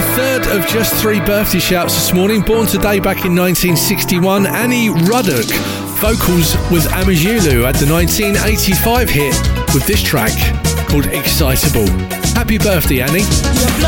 third of just 3 birthday shouts this morning. Born today back in 1961, Annie Ruddock. Vocals with Amajulu at the 1985 hit with this track called Excitable. Happy birthday, Annie.